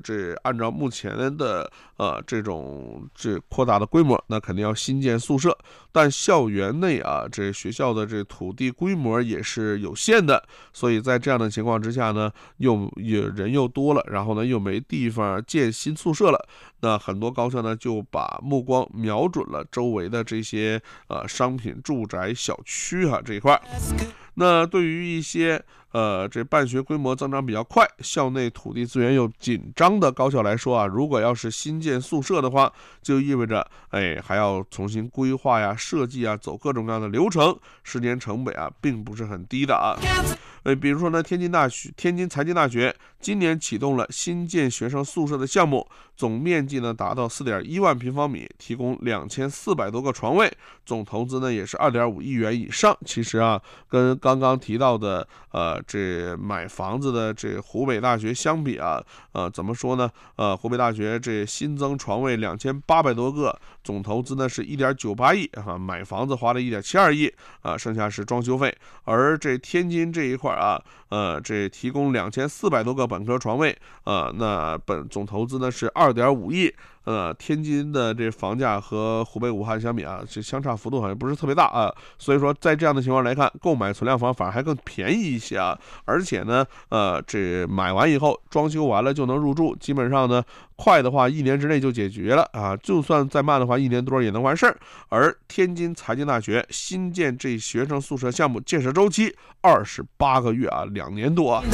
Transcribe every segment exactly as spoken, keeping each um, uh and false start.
这按照目前的呃这种这扩大的规模，那肯定要新建宿舍，但校园内啊，这学校的这土地规模也是有限的，所以在这样的情况之下呢，又也人又多了，然后呢又没地方建新宿舍了，那很多高校呢就把目光瞄准了周围的这些呃商品住宅小区啊这一块。那对于一些呃这办学规模增长比较快，校内土地资源又紧张的高校来说啊，如果要是新建宿舍的话，就意味着哎还要重新规划呀、设计啊，走各种各样的流程，时间成本啊并不是很低的啊。呃，比如说呢，天津大学、天津财经大学今年启动了新建学生宿舍的项目，总面积呢达到四点一万平方米，提供两千四百多个床位，总投资呢也是二点五亿元以上。其实啊，跟刚刚提到的呃这买房子的这湖北大学相比啊，呃怎么说呢？呃，湖北大学这新增床位两千八百多个，总投资呢是一点九八亿啊，买房子花了一点七二亿啊，剩下是装修费。而这天津这一块啊，呃，这提供两千四百多个本科床位，呃，那本总投资呢是二点五亿。呃，天津的这房价和湖北武汉相比啊，这相差幅度好像不是特别大啊，所以说在这样的情况来看，购买存量房反而还更便宜一些啊，而且呢，呃，这买完以后装修完了就能入住，基本上呢，快的话一年之内就解决了啊，就算再慢的话，一年多也能完事儿。而天津财经大学新建这学生宿舍项目建设周期二十八个月啊，两年多啊。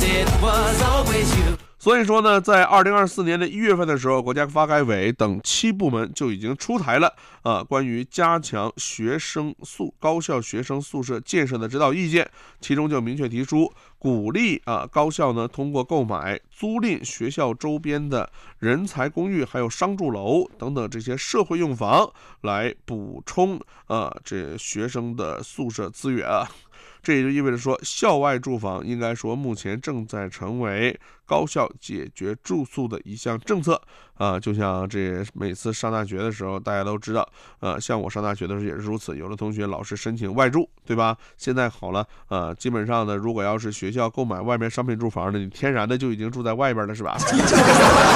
所以说呢，在二零二四年的一月份的时候，国家发改委等七部门就已经出台了啊关于加强学生宿高校学生宿舍建设的指导意见，其中就明确提出，鼓励啊高校呢通过购买、租赁学校周边的人才公寓、还有商住楼等等这些社会用房，来补充啊这学生的宿舍资源啊。这也就意味着说，校外住房应该说目前正在成为高校解决住宿的一项政策啊。就像这每次上大学的时候，大家都知道，呃，像我上大学的时候也是如此，有的同学老是申请外住，对吧？现在好了，呃，基本上呢，如果要是学校购买外面商品住房的，你天然的就已经住在外边了，是吧？